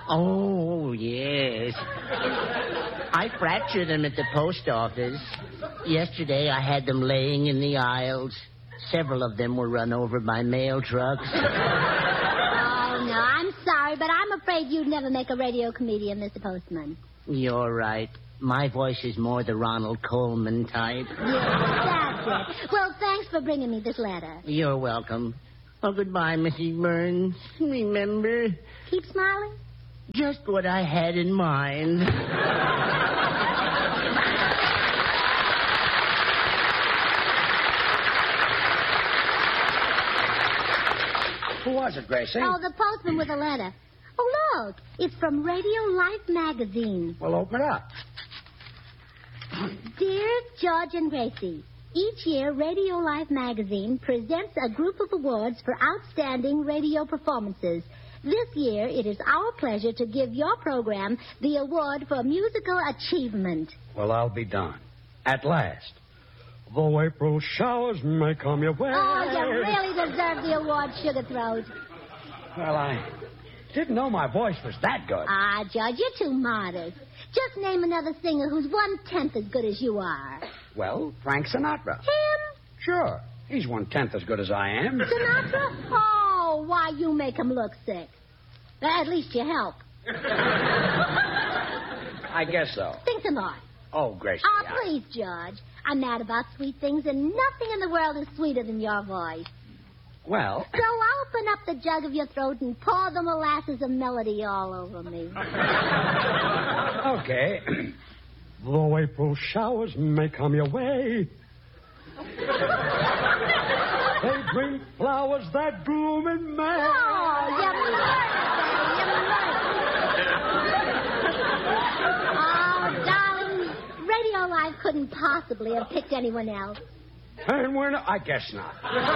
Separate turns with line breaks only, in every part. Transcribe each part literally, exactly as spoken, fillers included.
Oh, yes. I fractured them at the post office. Yesterday, I had them laying in the aisles. Several of them were run over by mail trucks.
Oh, no, I'm sorry, but I'm afraid you'd never make a radio comedian, Mister Postman.
You're right. My voice is more the Ronald Coleman type.
Yes, that's it. Well, thanks for bringing me this letter.
You're welcome. Oh, goodbye, Missus Burns. Remember?
Keep smiling.
Just what I had in mind.
Who was it, Gracie?
Oh, the postman with a letter. Oh, look. It's from Radio Life magazine.
Well, open it up.
Dear George and Gracie, each year Radio Life magazine presents a group of awards for outstanding radio performances. This year, it is our pleasure to give your program the award for musical achievement.
Well, I'll be done. At last. Though April showers may come your way.
Oh, you really deserve the award, Sugar Throat.
Well, I didn't know my voice was that good.
Ah, Judge, you're too modest. Just name another singer who's one-tenth as good as you are.
Well, Frank Sinatra.
Him?
Sure. He's one-tenth as good as I am.
Sinatra? Oh, why, you make him look sick. At least you help.
I guess so.
Sing some more.
Oh, Gracie.
Oh,
I...
please, George. I'm mad about sweet things, and nothing in the world is sweeter than your voice.
Well...
So open up the jug of your throat and pour the molasses of melody all over me.
Okay. Though April showers may come your way, they bring flowers that bloom in May.
Oh, you Oh, darling, Radio Life couldn't possibly have picked anyone else.
And we're not... I guess not.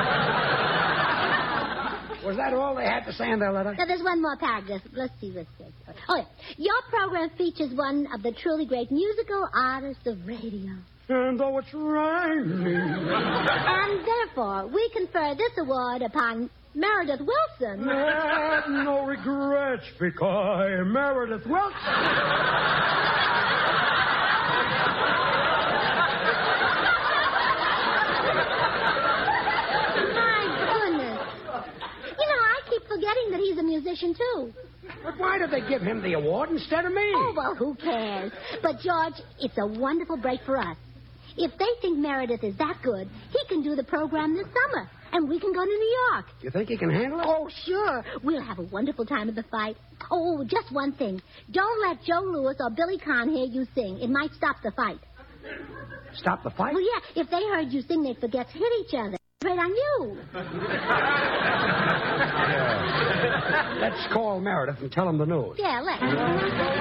Was that all they had to say in their letter?
Now, there's one more paragraph. Let's see what's this. Oh, yeah. Your program features one of the truly great musical artists of radio.
And though it's raining...
And therefore, we confer this award upon Meredith Wilson.
I have no regrets because Meredith Wilson...
Forgetting that he's a musician, too.
But why did they give him the award instead of me?
Oh, well, who cares? But, George, it's a wonderful break for us. If they think Meredith is that good, he can do the program this summer, and we can go to New York.
You think he can handle it?
Oh, sure. We'll have a wonderful time at the fight. Oh, just one thing. Don't let Joe Louis or Billy Kahn hear you sing. It might stop the fight.
Stop the fight?
Well, yeah. If they heard you sing, they'd forget to hit each other. Right on you.
Yeah. Let's call Meredith and tell him the news.
Yeah, let's.